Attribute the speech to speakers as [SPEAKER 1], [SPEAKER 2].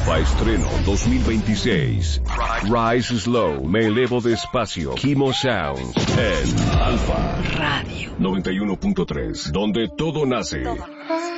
[SPEAKER 1] Alfa Estreno 2026. Rise Slow, me elevo despacio. Kimo Sounds en Alfa Radio 91.3, donde todo nace.